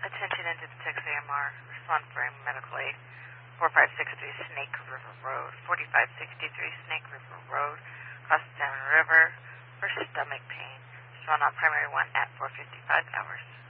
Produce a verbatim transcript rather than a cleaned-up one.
Attention into the Texas A M R. Respond for medical aid. four five six three Snake River Road. forty-five sixty-three Snake River Road. Across the Salmon River for stomach pain. Respond on primary one at four fifty-five hours.